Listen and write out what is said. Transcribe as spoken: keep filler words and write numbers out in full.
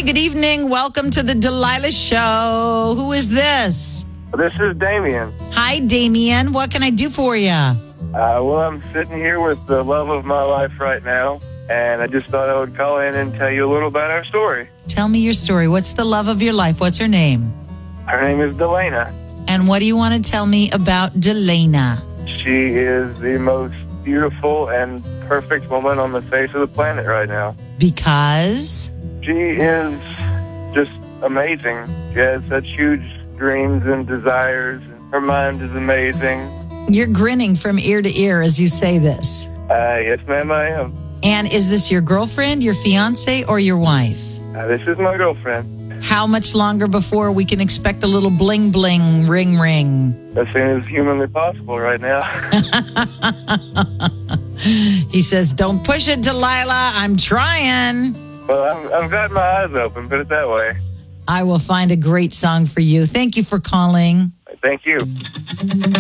Hi, good evening. Welcome to the Delilah Show. Who is this? This is Damien. Hi, Damien. What can I do for you? Uh, well, I'm sitting here with the love of my life right now, and I just thought I would call in and tell you a little about our story. Tell me your story. What's the love of your life? What's her name? Her name is Delana. And what do you want to tell me about Delana? She is the most beautiful and perfect woman on the face of the planet right now. Because? She is just amazing. She has such huge dreams and desires. Her mind is amazing. You're grinning from ear to ear as you say this. Uh, yes, ma'am, I am. And is this your girlfriend, your fiance, or your wife? Uh, this is my girlfriend. How much longer before we can expect a little bling bling ring ring? As soon as humanly possible right now. He says, don't push it, Delilah. I'm trying. Well, I'm, I've got my eyes open, put it that way. I will find a great song for you. Thank you for calling. Thank you.